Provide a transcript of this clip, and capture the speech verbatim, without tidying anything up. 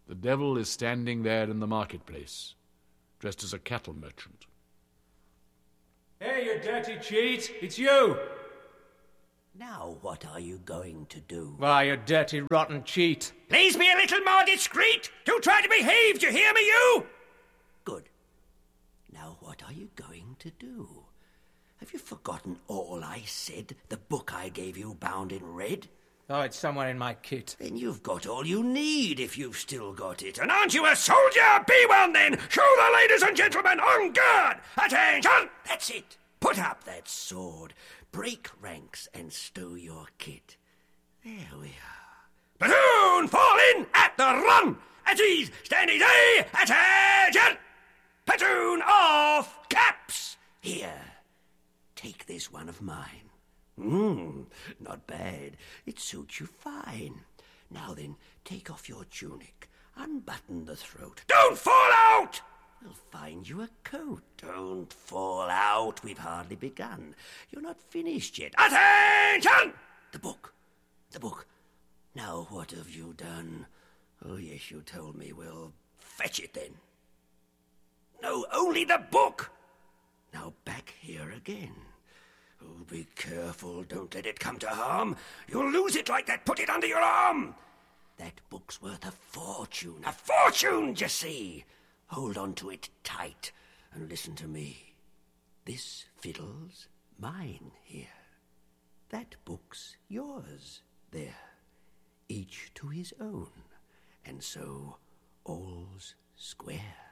The devil is standing there in the marketplace, dressed as a cattle merchant. Hey, you dirty cheat! It's you! Now what are you going to do? Why, you dirty, rotten cheat! Please be a little more discreet! Do try to behave, do you hear me, you? Good. Now what are you going to do? Have you forgotten all I said, the book I gave you bound in red? Oh, it's somewhere in my kit. Then you've got all you need if you've still got it. And aren't you a soldier? Be one then! Show the ladies and gentlemen on guard! Attention! That's it! Put up that sword, break ranks and stow your kit. There we are. Platoon, fall in at the run! At ease, stand easy, attention! Platoon off, caps! Here, take this one of mine. Mmm, not bad. It suits you fine. Now then, take off your tunic, unbutton the throat. Don't fall out! We'll find you a coat. Don't fall out. We've hardly begun. You're not finished yet. Attention! The book. The book. Now what have you done? Oh, yes, you told me. Well, fetch it then. No, only the book. Now back here again. Oh, be careful. Don't let it come to harm. You'll lose it like that. Put it under your arm. That book's worth a fortune. A fortune, you see. Hold on to it tight and listen to me. This fiddle's mine here. That book's yours there. Each to his own. And so all's square.